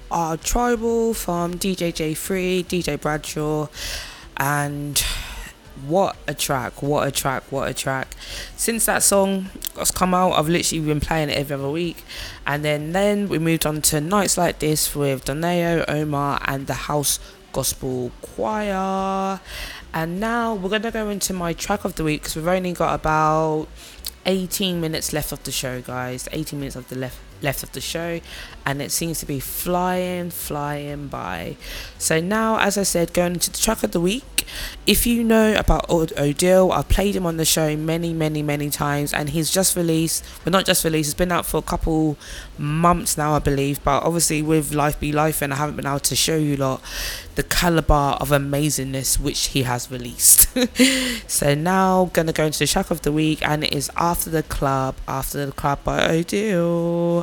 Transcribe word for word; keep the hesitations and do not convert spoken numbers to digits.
are Tribal from D J J three, D J Bradshaw, and what a track, what a track, what a track. Since that song has come out, I've literally been playing it every other week. And then, then we moved on to Nights Like This with Doneo, Omar, and the House Gospel Choir. And now we're going to go into my track of the week because we've only got about eighteen minutes left of the show, guys. eighteen minutes of the left left of the show, and it seems to be flying flying by. So now, as I said, going into the track of the week, if you know about Odile, I've played him on the show many many many times, and he's just released, well, not just released, it's been out for a couple months now, I believe, but obviously with Life Be Life, and I haven't been able to show you lot the caliber of amazingness which he has released. So now gonna go into the track of the week, and it is After the Club, After the Club by Odile.